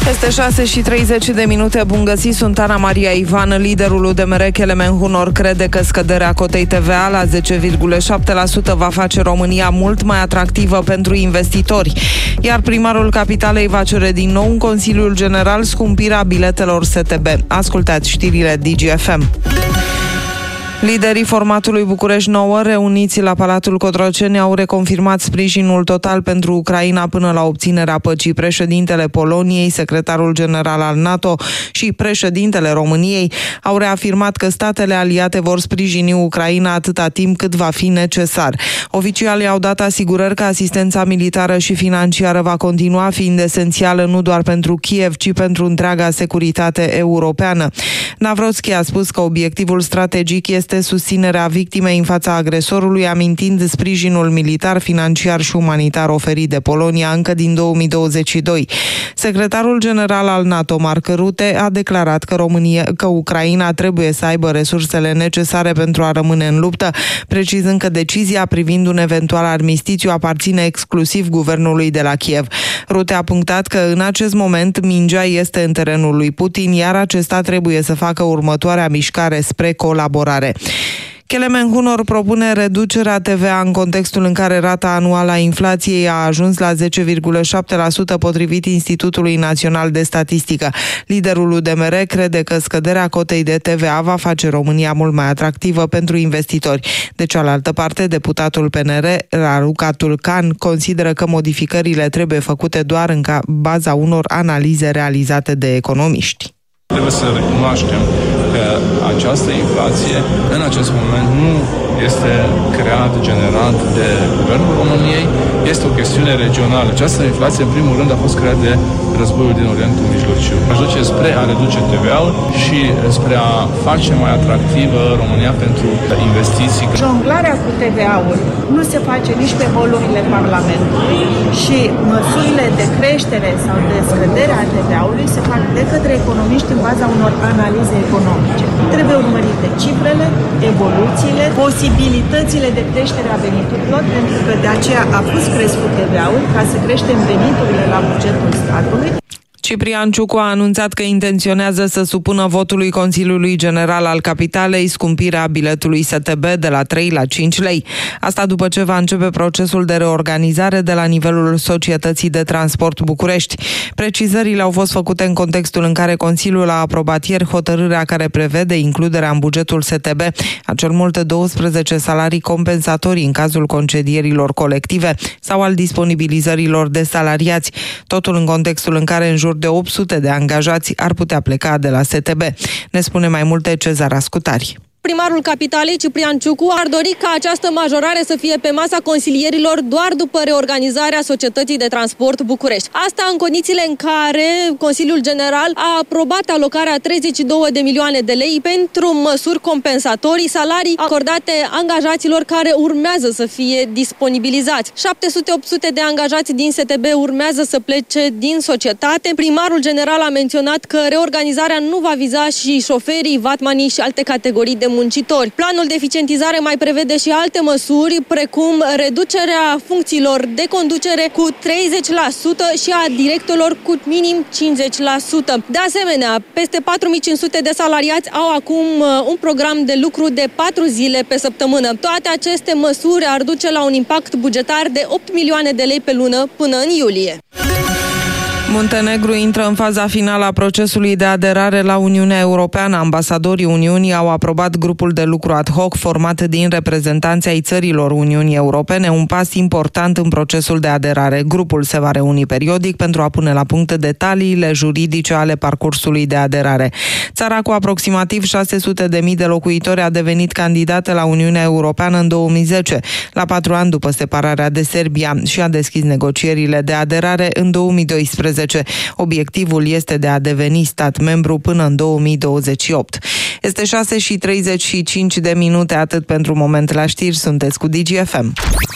Este 6:30. Bun găsit, sunt Ana Maria Ivan. Liderul UDMR, Kelemen Hunor, crede că scăderea cotei TVA la 10,7% va face România mult mai atractivă pentru investitori. Iar primarul Capitalei va cere din nou în Consiliul General scumpirea biletelor STB. Ascultați știrile DGFM. Liderii formatului București Nouă, reuniți la Palatul Cotroceni, au reconfirmat sprijinul total pentru Ucraina până la obținerea păcii. Președintele Poloniei, secretarul general al NATO și președintele României au reafirmat că statele aliate vor sprijini Ucraina atâta timp cât va fi necesar. Oficialii au dat asigurări că asistența militară și financiară va continua fiind esențială nu doar pentru Kiev, ci pentru întreaga securitate europeană. Navrotsky a spus că obiectivul strategic este susținerea victimei în fața agresorului, amintind sprijinul militar, financiar și umanitar oferit de Polonia încă din 2022. Secretarul general al NATO, Mark Rutte, a declarat că Ucraina trebuie să aibă resursele necesare pentru a rămâne în luptă, precizând că decizia privind un eventual armistițiu aparține exclusiv guvernului de la Kiev. Rutte a punctat că în acest moment mingea este în terenul lui Putin, iar acesta trebuie să facă următoarea mișcare spre colaborare. Kelemen Hunor propune reducerea TVA în contextul în care rata anuală a inflației a ajuns la 10,7% potrivit Institutului Național de Statistică. Liderul UDMR crede că scăderea cotei de TVA va face România mult mai atractivă pentru investitori. De cealaltă parte, deputatul PNR, Raluca Tulcan, consideră că modificările trebuie făcute doar în baza unor analize realizate de economiști. Trebuie să recunoaștem că această inflație în acest moment nu este creat, generat de Guvernul României, este o chestiune regională. Această inflație, în primul rând, a fost creată de războiul din Orientul Mijlociu. Aș duce spre a reduce TVA-ul și spre a face mai atractivă România pentru investiții. Jonglarea cu TVA-ul nu se face nici pe volurile Parlamentului și măsurile de creștere sau de scădere a TVA-ului se fac de către economiști în baza unor analize economice. Trebuie urmărite cifrele, evoluțiile, posibilitățile de creștere a veniturilor, pentru că de aceea a fost crescut TVA-ul ca să creștem veniturile la bugetul statului. Ciprian Ciucu a anunțat că intenționează să supună votului Consiliului General al Capitalei scumpirea biletului STB de la 3 la 5 lei. Asta după ce va începe procesul de reorganizare de la nivelul Societății de Transport București. Precizările au fost făcute în contextul în care Consiliul a aprobat ieri hotărârea care prevede includerea în bugetul STB a cel mult 12 salarii compensatorii în cazul concedierilor colective sau al disponibilizărilor de salariați. Totul în contextul în care în jur de 800 de angajați ar putea pleca de la STB. Ne spune mai multe Cezar Ascutari. Primarul Capitalei, Ciprian Ciucu, ar dori ca această majorare să fie pe masa consilierilor doar după reorganizarea Societății de Transport București. Asta în condițiile în care Consiliul General a aprobat alocarea 32 de milioane de lei pentru măsuri compensatorii, salarii acordate angajaților care urmează să fie disponibilizați. 700-800 de angajați din STB urmează să plece din societate. Primarul General a menționat că reorganizarea nu va viza și șoferii, vatmanii și alte categorii de muncitori. Planul de eficientizare mai prevede și alte măsuri, precum reducerea funcțiilor de conducere cu 30% și a directorilor cu minim 50%. De asemenea, peste 4500 de salariați au acum un program de lucru de 4 zile pe săptămână. Toate aceste măsuri ar duce la un impact bugetar de 8 milioane de lei pe lună până în iulie. Muntenegru intră în faza finală a procesului de aderare la Uniunea Europeană. Ambasadorii Uniunii au aprobat grupul de lucru ad hoc format din reprezentanții ai țărilor Uniunii Europene, un pas important în procesul de aderare. Grupul se va reuni periodic pentru a pune la punct detaliile juridice ale parcursului de aderare. Țara cu aproximativ 600.000 de locuitori a devenit candidată la Uniunea Europeană în 2010, la 4 ani după separarea de Serbia, și a deschis negocierile de aderare în 2012. Obiectivul este de a deveni stat membru până în 2028. Este 6:35, atât pentru moment la știri, sunteți cu DGFM.